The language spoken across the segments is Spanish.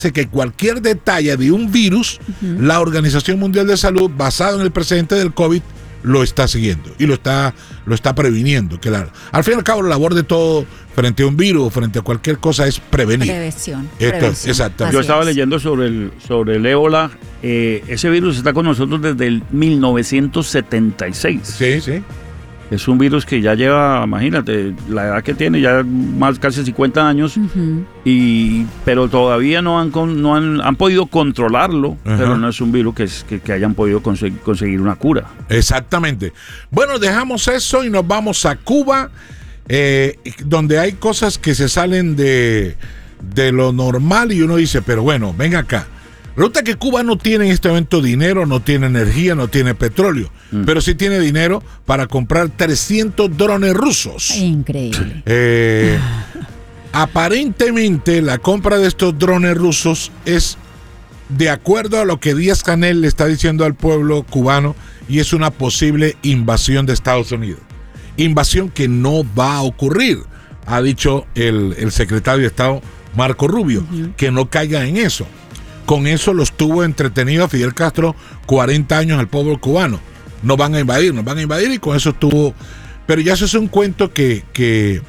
que cualquier detalle de un virus, la Organización Mundial de Salud, basado en el precedente del COVID, lo está siguiendo y lo está previniendo. Que al fin y al cabo, la labor de todo frente a un virus, frente a cualquier cosa, es prevenir. Prevención. Exactamente. Yo estaba leyendo sobre el ébola. Ese virus está con nosotros desde el 1976. Sí. Es un virus que ya lleva, imagínate, la edad que tiene, ya más casi 50 años, pero todavía no han podido controlarlo, pero no es un virus que hayan podido conseguir una cura. Exactamente. Bueno, dejamos eso y nos vamos a Cuba, donde hay cosas que se salen de lo normal y uno dice, pero bueno, ven acá. Resulta que Cuba no tiene en este momento dinero, no tiene energía, no tiene petróleo, pero sí tiene dinero para comprar 300 drones rusos. Increíble. Aparentemente la compra de estos drones rusos es de acuerdo a lo que Díaz-Canel le está diciendo al pueblo cubano, y es una posible invasión de Estados Unidos. Invasión que no va a ocurrir, ha dicho el secretario de Estado Marco Rubio, que no caiga en eso. Con eso los tuvo entretenido a Fidel Castro 40 años al pueblo cubano. Nos van a invadir y con eso estuvo. Pero ya eso es un cuento que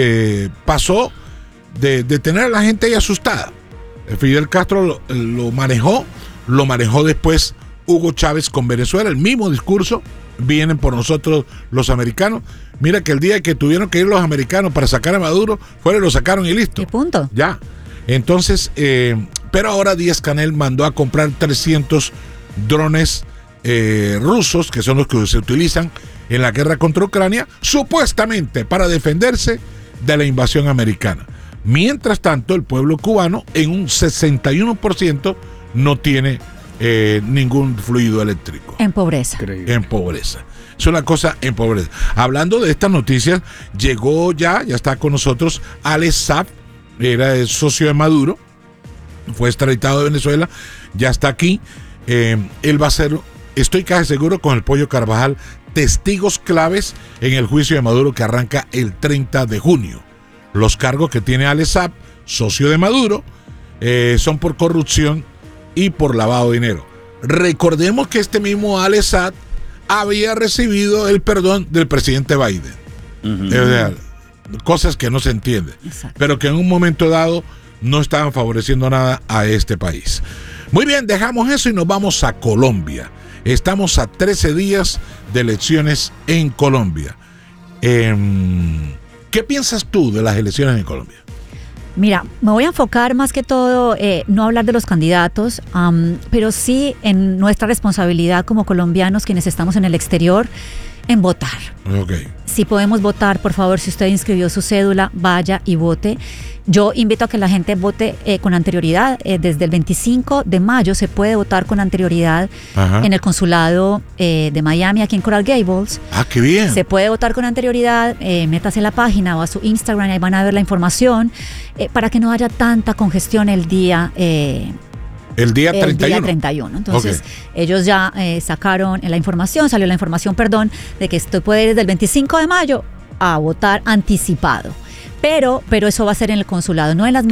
pasó de tener a la gente ahí asustada. Fidel Castro lo manejó después Hugo Chávez con Venezuela, el mismo discurso. Vienen por nosotros los americanos. Mira que el día que tuvieron que ir los americanos para sacar a Maduro, fueron y lo sacaron y listo. ¿Qué punto? Ya. Entonces, pero ahora Díaz-Canel mandó a comprar 300 drones rusos, que son los que se utilizan en la guerra contra Ucrania, supuestamente para defenderse de la invasión americana. Mientras tanto, el pueblo cubano en un 61% no tiene ningún fluido eléctrico. En pobreza. En pobreza. Es una cosa en pobreza. Hablando de estas noticias, llegó ya está con nosotros Alex Saab, era el socio de Maduro, fue extraditado de Venezuela, ya está aquí. Él va a ser, estoy casi seguro, con el Pollo Carvajal, testigos claves en el juicio de Maduro que arranca el 30 de junio. Los cargos que tiene Alex Saab, socio de Maduro, son por corrupción y por lavado de dinero. Recordemos que este mismo Alex Saab había recibido el perdón del presidente Biden. Cosas que no se entienden. Exacto. Pero que en un momento dado no estaban favoreciendo nada a este país. Muy bien, dejamos eso y nos vamos a Colombia. Estamos a 13 días de elecciones en Colombia. ¿Qué piensas tú de las elecciones en Colombia? Mira, me voy a enfocar más que todo, no hablar de los candidatos, pero sí en nuestra responsabilidad como colombianos, quienes estamos en el exterior, en votar. Okay. Si podemos votar, por favor, si usted inscribió su cédula, vaya y vote. Yo invito a que la gente vote con anterioridad. Desde el 25 de mayo se puede votar con anterioridad en el consulado de Miami, aquí en Coral Gables. ¡Ah, qué bien! Se puede votar con anterioridad. Métase a la página o a su Instagram, ahí van a ver la información, para que no haya tanta congestión el día 31. Entonces, ellos ya sacaron la información, salió la información, de que esto puede ir desde el 25 de mayo a votar anticipado. Pero eso va a ser en el consulado, no en las